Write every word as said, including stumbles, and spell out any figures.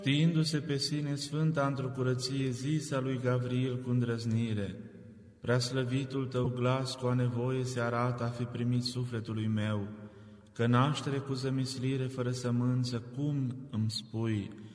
Știindu-se pe sine Sfânta într-o curăție, zisa lui Gavril cu îndrăznire: Preaslăvitul Tău glas cu a nevoie se arată a fi primit sufletului meu, că naștere cu zămislire fără sămânță, cum îmi spui,